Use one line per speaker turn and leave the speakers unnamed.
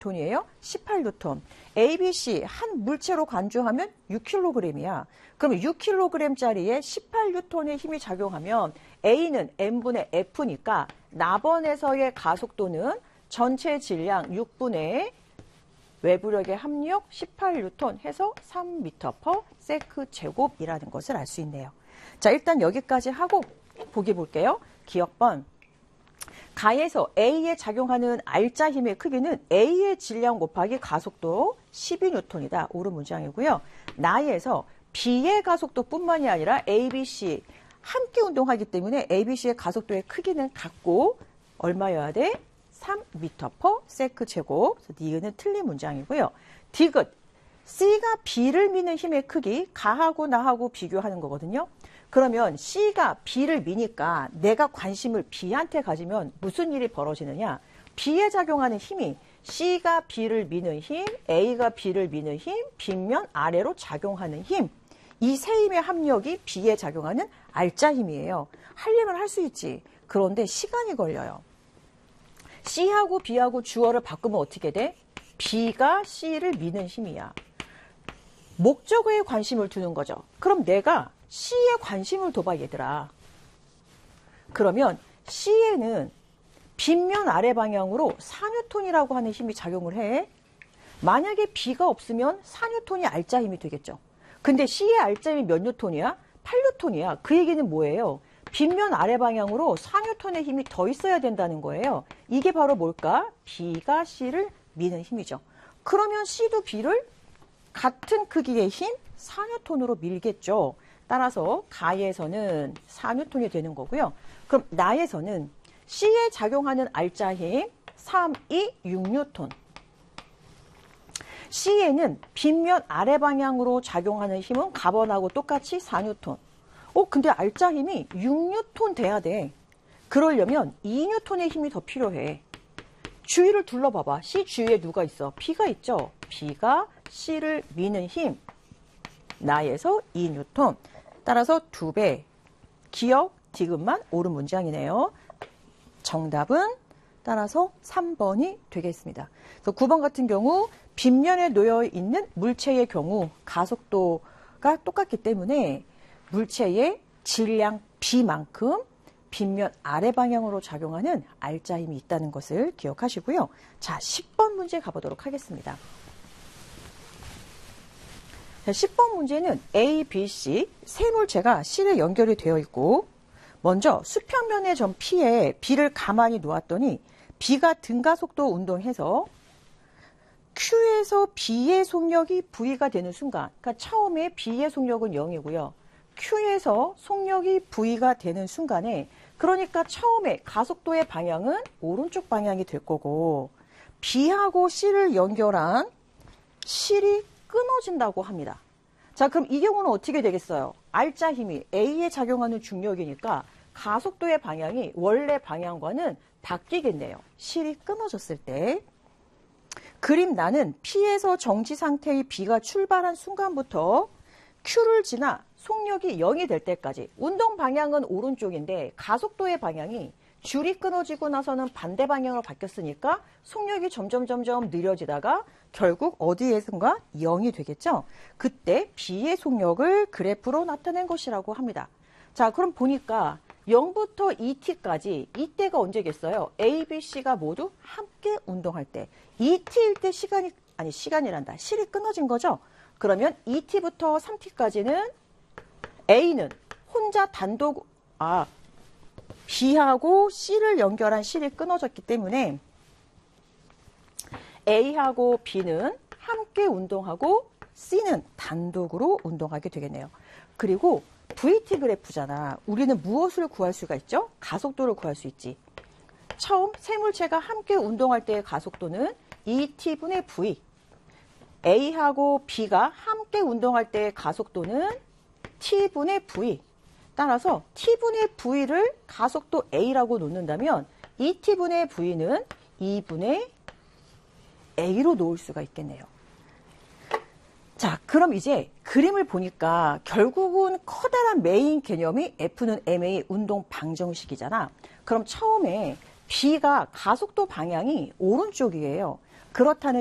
톤이에요? 18뉴턴. A, B, C 한 물체로 간주하면 6kg이야. 그럼 6kg짜리에 18뉴턴의 힘이 작용하면 A는 M분의 F니까 나번에서의 가속도는 전체 질량 6분의 외부력의 합력 18뉴턴 해서 3m/s 제곱이라는 것을 알 수 있네요. 자, 일단 여기까지 하고 보기 볼게요. 기억번. 가에서 A에 작용하는 R자 힘의 크기는 A의 질량 곱하기 가속도 12뉴턴이다. 옳은 문장이고요. 나에서 B의 가속도뿐만이 아니라 A, B, C 함께 운동하기 때문에 A, B, C의 가속도의 크기는 같고 얼마여야 돼? 3m/s 제곱. 니은은 틀린 문장이고요. 디귿. C가 B를 미는 힘의 크기, 가하고 나하고 비교하는 거거든요. 그러면 C가 B를 미니까 내가 관심을 B한테 가지면 무슨 일이 벌어지느냐? B에 작용하는 힘이 C가 B를 미는 힘, A가 B를 미는 힘, 빗면 아래로 작용하는 힘. 이 세 힘의 합력이 B에 작용하는 R자 힘이에요. 하려면 할 수 있지. 그런데 시간이 걸려요. C하고 B하고 주어를 바꾸면 어떻게 돼? B가 C를 미는 힘이야. 목적어에 관심을 두는 거죠. 그럼 내가 C에 관심을 둬봐, 얘들아. 그러면 C에는 빗면 아래 방향으로 4뉴턴이라고 하는 힘이 작용을 해. 만약에 B가 없으면 4뉴턴이 R자 힘이 되겠죠. 근데 C의 R자 힘이 몇 뉴턴이야? 8뉴턴이야. 그 얘기는 뭐예요? 빗면 아래 방향으로 4뉴턴의 힘이 더 있어야 된다는 거예요. 이게 바로 뭘까? B가 C를 미는 힘이죠. 그러면 C도 B를 같은 크기의 힘 4뉴턴으로 밀겠죠. 따라서 가에서는 4뉴턴이 되는 거고요. 그럼 나에서는 C에 작용하는 R자 힘 3, 2, 6뉴턴. C에는 빗면 아래 방향으로 작용하는 힘은 가번하고 똑같이 4뉴턴. 근데 R자 힘이 6뉴턴 돼야 돼. 그러려면 2뉴턴의 힘이 더 필요해. 주위를 둘러봐봐. C 주위에 누가 있어? B가 있죠. B가 C를 미는 힘. 나에서 2뉴턴. 따라서 2배. 기억, 디귿만 옳은 문장이네요. 정답은 따라서 3번이 되겠습니다. 그래서 9번 같은 경우 빗면에 놓여 있는 물체의 경우 가속도가 똑같기 때문에 물체의 질량 B만큼 빗면 아래 방향으로 작용하는 R자 힘이 있다는 것을 기억하시고요. 자, 10번 문제 가보도록 하겠습니다. 자, 10번 문제는 A, B, C 세 물체가 C에 연결이 되어 있고 먼저 수평면의 점 P에 B를 가만히 놓았더니 B가 등가속도 운동해서 Q에서 B의 속력이 V가 되는 순간, 그러니까 처음에 B의 속력은 0이고요. Q에서 속력이 V가 되는 순간에, 그러니까 처음에 가속도의 방향은 오른쪽 방향이 될 거고 B하고 C를 연결한 실이 끊어진다고 합니다. 자, 그럼 이 경우는 어떻게 되겠어요? R자 힘이 A에 작용하는 중력이니까 가속도의 방향이 원래 방향과는 바뀌겠네요. 실이 끊어졌을 때. 그림 나는 P에서 정지 상태의 B가 출발한 순간부터 Q를 지나 속력이 0이 될 때까지, 운동 방향은 오른쪽인데 가속도의 방향이 줄이 끊어지고 나서는 반대 방향으로 바뀌었으니까 속력이 점점 느려지다가 결국 어디에선가 0이 되겠죠. 그때 B의 속력을 그래프로 나타낸 것이라고 합니다. 자, 그럼 보니까 0부터 2t까지 이때가 언제겠어요? A, B, C가 모두 함께 운동할 때. 2t일 때 시간이란다. 실이 끊어진 거죠. 그러면 2t부터 3t까지는 A는 혼자 B하고 C를 연결한 실이 끊어졌기 때문에 A하고 B는 함께 운동하고 C는 단독으로 운동하게 되겠네요. 그리고 VT 그래프잖아. 우리는 무엇을 구할 수가 있죠? 가속도를 구할 수 있지. 처음 세 물체가 함께 운동할 때의 가속도는 2t분의 V. A하고 B가 함께 운동할 때의 가속도는 t분의 V. 따라서 t분의 V를 가속도 A라고 놓는다면 2t분의 V는 2분의 A로 놓을 수가 있겠네요. 자, 그럼 이제 그림을 보니까 결국은 커다란 메인 개념이 F는 MA 운동 방정식이잖아. 그럼 처음에 B가 가속도 방향이 오른쪽이에요. 그렇다는